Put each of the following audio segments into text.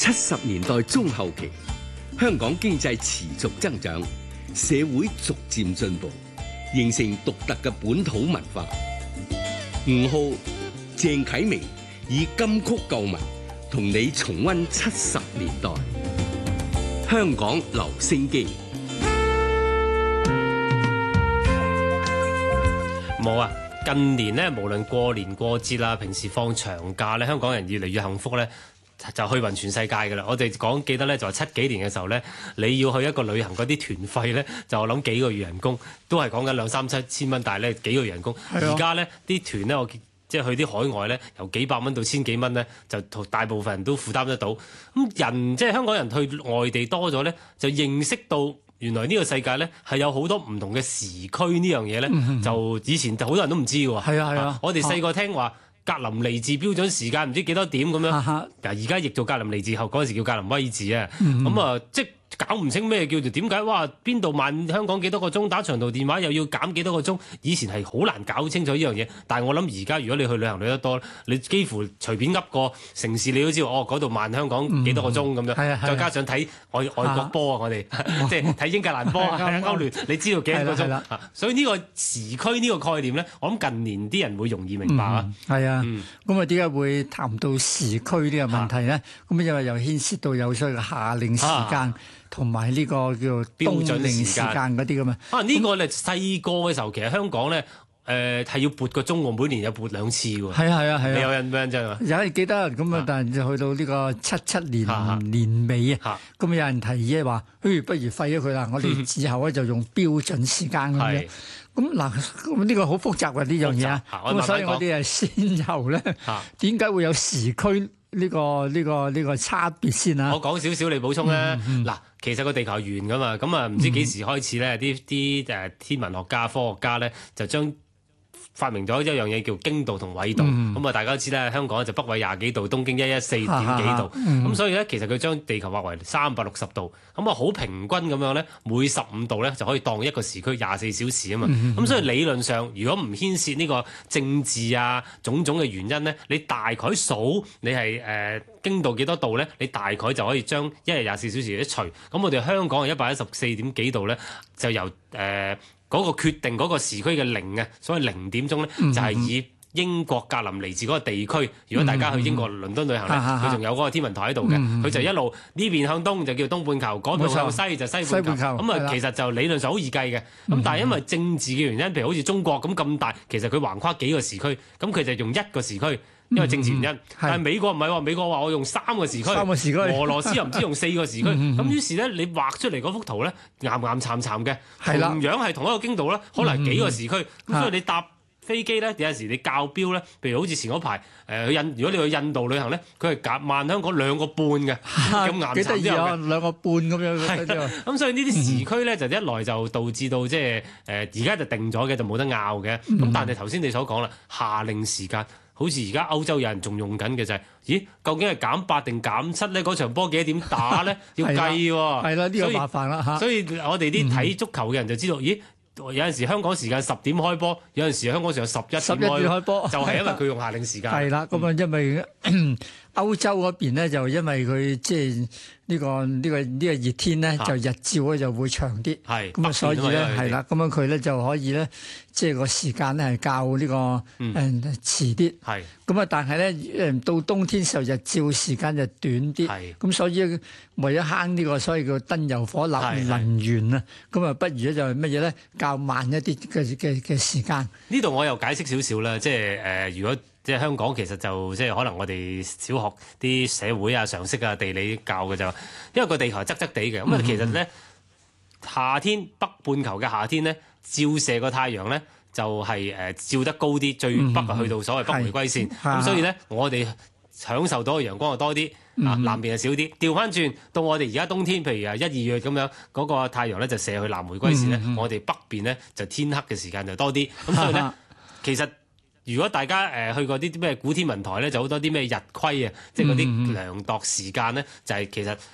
70年代中後期，香港經濟持續增長，社會逐漸進步，形成獨特嘅本土文化。吳浩、鄭啟明以金曲舊聞同你重溫70年代香港留聲機。 冇啊！近年咧，無論過年過節啦，平時放長假咧，香港人越嚟越幸福咧，就去勻全世界㗎啦。我哋記得咧，就係70幾年嘅時候咧，你要去一個旅行嗰啲團費咧，就我諗幾個月人工，都係講緊2、3、7千蚊，但係咧幾個月人工。而家咧啲團咧，我即係去啲海外咧，由幾百蚊到千幾蚊咧，就大部分人都負擔得到。咁人即係香港人去外地多咗咧，就認識到原來呢個世界咧係有好多唔同嘅時區呢樣嘢咧，就以前好多人都唔知嘅喎。係啊！我哋細個聽話格林尼治標準時間唔知幾多點咁樣，嗱而家譯做格林尼治後，嗰陣時叫格林威治啊。咁啊，即係搞唔清咩叫做點解？哇！邊度慢香港幾多個鐘打長途電話又要減幾多個鐘？以前係好難搞清楚呢樣嘢。但係我諗而家如果你去旅行旅得多，你幾乎隨便噏個城市你都知道，嗰度慢香港幾多個鐘咁樣。再加上睇外國波啊，我哋即係睇英格蘭波啊，歐聯，你知道幾多個鐘？所以呢個時區呢個概念咧，我諗近年啲人會容易明白啊。 係啊，咁啊點解會談到時區呢個問題咧？咁因為又牽涉到有所謂嘅夏令時間。同埋呢個叫標準時間嗰啲咁啊！ 呢個咧細個嘅時候，其實香港咧係要撥個鐘喎，每年有撥2次喎。 係啊！ 你有印象啫嘛？ 有記得咁啊，但係就去到呢個77年年尾啊，咁有人提議話，不如廢咗佢啦！我哋之後咧就用標準時間咁樣。咁嗱，咁呢個好複雜嘅呢樣嘢啊！咁所以我哋係先由咧點解會有時區呢個差別先啊？ 我講少少，你補充咧。嗱，其實個地球係圓噶嘛，咁啊唔知幾時開始咧，啲天文學家、科學家咧就將發明咗一樣嘢叫經度同緯度。咁啊大家都知咧，香港就北緯20幾度，東經114點幾度。咁所以咧，其實佢將地球劃為360度，咁啊好平均咁樣咧，每15度咧就可以當一個時區24小時啊嘛。咁所以理論上，如果唔牽涉呢個政治啊種種嘅原因咧，你大概數你係經度幾多度咧，你大概就可以將一日24小時一除。咁我哋香港係114點幾度咧，就由嗰個決定嗰個時區嘅0啊，所謂0點鐘咧，就係以英國格林尼治嗰個地區。如果大家去英國倫敦旅行咧，佢仲有嗰個天文台喺度嘅，佢就一路呢邊向東就叫東半球，嗰邊向西就西半球。咁啊，其實就理論上好易計嘅。咁但係因為政治嘅原因，譬如好似中國咁大，其實佢橫跨幾個時區，咁佢就用一個時區。因為政治原因，但係美國唔係喎，美國話我用3個時區，俄羅斯又唔知用4個時區，咁於是咧你畫出嚟嗰幅圖咧，岩岩巉巉嘅，同樣係同一個經度啦，可能幾個時區，咁所以你搭飛機咧，有陣時你校標咧，譬如好似前嗰排如果你去印度旅行咧，佢係慢香港2個半嘅，咁岩巉幾得意啊，2個半咁樣。 咁所以呢啲時區咧，就一來就導致到即係而家就定咗嘅，就冇得拗嘅。咁但係頭先你所講啦，夏令時間。好似而家歐洲有人仲用緊嘅就係，咦？究竟係減8定減7咧？嗰場波幾多點打咧？要計喎。 係啦，呢個麻煩啦嚇。 所以我哋啲睇足球嘅人就知道，咦？有陣時香港時間10點開波，有陣時香港時間11點開波，就係因為佢用夏令時間。係啦，咁啊，因為歐洲嗰邊咧，就因為佢即係呢個熱天咧，就日照咧就會長啲。係咁啊，所以咧係啦，咁樣佢咧就可以咧，即係個時間咧係較呢個遲啲。係咁啊，但係咧到冬天時候日照時間就短啲。係咁，所以為咗慳呢個所謂叫燈油火蠟能源啊，咁啊，不如咧就係乜嘢咧？較慢一啲嘅時間。呢度我又解釋少少啦，即係如果即係香港其實就即係可能我哋小學啲社會啊常識啊地理教嘅就，因為個地球係側側地嘅，咁其實咧夏天北半球嘅夏天咧照射個太陽咧就係照得高啲，最北啊去到所謂北回歸線，咁所以咧我哋享受到嘅陽光就多啲。南邊就少啲，調翻轉到我哋而家冬天，譬如1、2月咁樣，嗰個太陽咧就射去南回歸線咧，我哋北邊咧就天黑嘅時間就多啲。咁所以咧，其實如果大家去過啲咩古天文台咧，就好多啲咩日晷啊，即係嗰啲量度時間咧，就係其實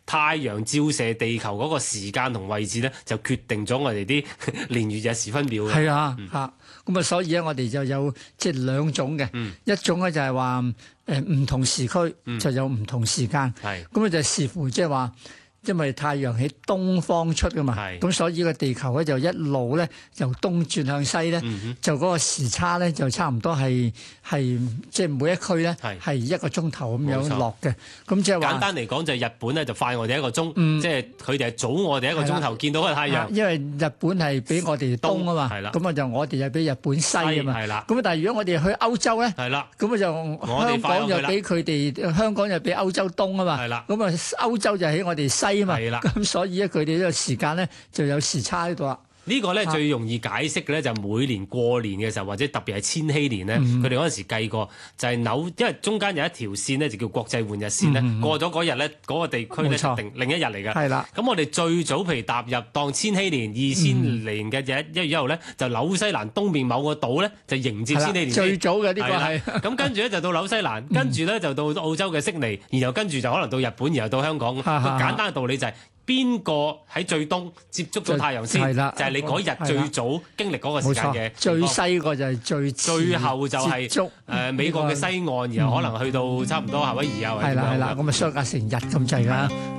太陽照射地球嗰個時間同位置咧，就決定咗我哋啲年月日時分秒嘅。 係啊，咁所以咧，我哋就有即係兩種嘅，一種咧就係話唔同時區就有唔同時間，咁就視乎即係話。因為太陽喺東方出噶嘛，咁所以個地球咧就一路咧由東轉向西咧，就嗰個時差咧就差唔多係即係每一區咧係1個鐘頭咁樣落嘅。咁即係話簡單嚟講就係日本咧就快我哋1個鐘，即係佢哋係早我哋1個鐘頭見到個太陽。 因為日本係比我哋東啊嘛，咁啊就我哋就比日本西啊嘛。咁但係如果我哋去歐洲咧，咁啊就香港就比佢哋香港就比歐洲東啊嘛。咁啊歐洲就喺我哋西。係啦，咁所以咧，佢哋呢個時間咧就有時差喺度啦。 呢個咧最容易解釋嘅咧就每年過年嘅時候，或者特別係千禧年咧，佢哋嗰陣時計過就係因為中間有一條線咧就叫國際換日線咧，過咗嗰日咧嗰個地區咧定另一日嚟㗎。係啦，咁我哋最早譬如踏入當千禧年2000年嘅1月1號咧，就紐西蘭東面某個島咧就迎接千禧年。 最早嘅呢個係。 咁跟住咧就到紐西蘭，跟住咧就到澳洲嘅悉尼，然後跟住就可能到日本，然後到香港。簡單嘅道理就係。邊個喺最東接觸到太陽先？就係你嗰日最早經歷嗰個時間嘅。 最西個就係最後就係美國嘅西岸，然後可能去到差唔多夏威夷啊。 係啦，咁啊相隔成日咁滯㗎。